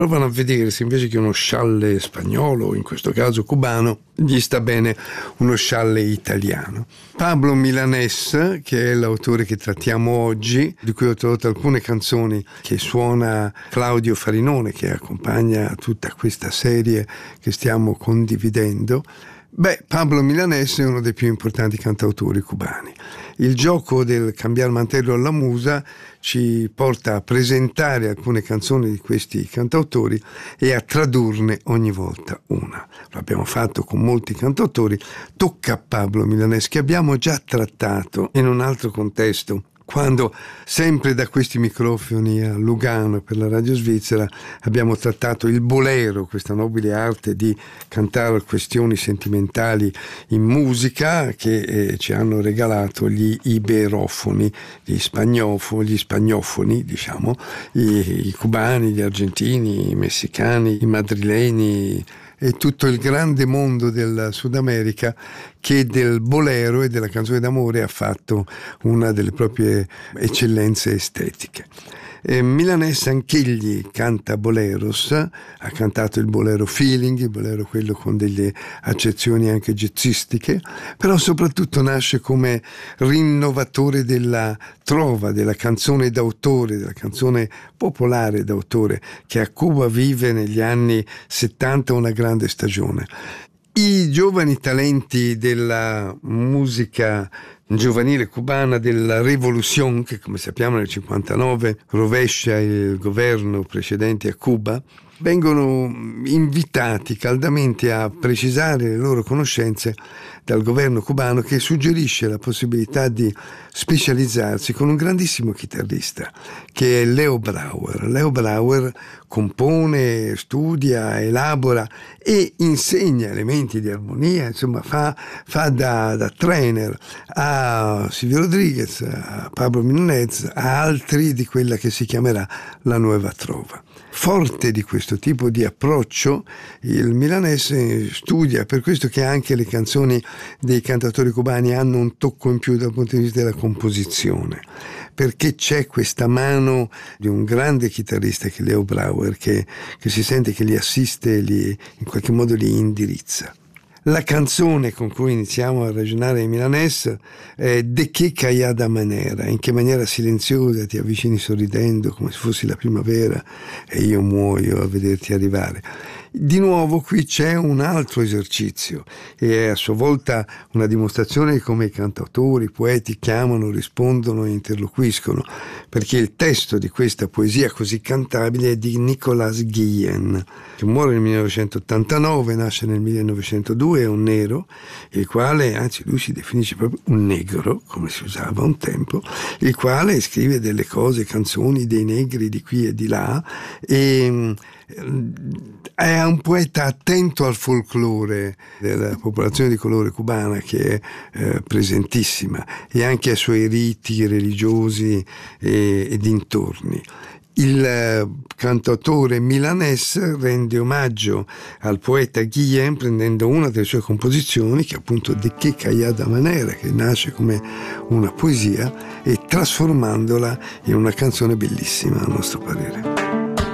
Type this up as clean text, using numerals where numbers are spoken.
Provano a vedere se invece che uno scialle spagnolo, in questo caso cubano, gli sta bene uno scialle italiano. Pablo Milanés, che è l'autore che trattiamo oggi, di cui ho tradotto alcune canzoni che suona Claudio Farinone, che accompagna tutta questa serie che stiamo condividendo. Pablo Milanés è uno dei più importanti cantautori cubani. Il gioco del cambiare mantello alla musa ci porta a presentare alcune canzoni di questi cantautori e a tradurne ogni volta una. Lo abbiamo fatto con molti cantautori, tocca a Pablo Milanés, che abbiamo già trattato in un altro contesto, quando sempre da questi microfoni a Lugano per la radio svizzera abbiamo trattato il bolero, questa nobile arte di cantare questioni sentimentali in musica che ci hanno regalato gli iberofoni, gli spagnofoni, diciamo, i cubani, gli argentini, i messicani, i madrileni e tutto il grande mondo del Sud America, che del bolero e della canzone d'amore ha fatto una delle proprie eccellenze estetiche. Milanés anch'egli canta boleros, ha cantato il bolero feeling, il bolero quello con delle accezioni anche jazzistiche, però soprattutto nasce come rinnovatore della trova, della canzone d'autore, della canzone popolare d'autore, che a Cuba vive negli anni 70 una grande stagione. I giovani talenti della musica giovanile cubana, della Revolución, che come sappiamo nel 59 rovescia il governo precedente a Cuba, vengono invitati caldamente a precisare le loro conoscenze dal governo cubano, che suggerisce la possibilità di specializzarsi con un grandissimo chitarrista che è Leo Brauer. Leo Brauer compone, studia, elabora e insegna elementi di armonia, insomma fa da trainer a Silvio Rodriguez, a Pablo Milanés, a altri di quella che si chiamerà la nuova trova. Forte di questo tipo di approccio, il Milanés studia, per questo che anche le canzoni dei cantatori cubani hanno un tocco in più dal punto di vista della composizione, perché c'è questa mano di un grande chitarrista che è Leo Brauer, che si sente che li assiste e in qualche modo li indirizza. La canzone con cui iniziamo a ragionare in Milanés è De che callada manera, in che maniera silenziosa ti avvicini sorridendo come se fossi la primavera e io muoio a vederti arrivare. Di nuovo qui c'è un altro esercizio e è a sua volta una dimostrazione di come i cantautori, i poeti chiamano, rispondono e interloquiscono, perché il testo di questa poesia così cantabile è di Nicolas Guillen, che muore nel 1989, nasce nel 1902, è un nero, il quale, anzi lui si definisce proprio un negro, come si usava un tempo, il quale scrive delle cose, canzoni dei negri di qui e di là, e è un poeta attento al folklore della popolazione di colore cubana, che è presentissima, e anche ai suoi riti religiosi e dintorni. Il cantautore Milanés rende omaggio al poeta Guillén prendendo una delle sue composizioni, che è appunto De que callada manera, che nasce come una poesia, e trasformandola in una canzone bellissima a nostro parere.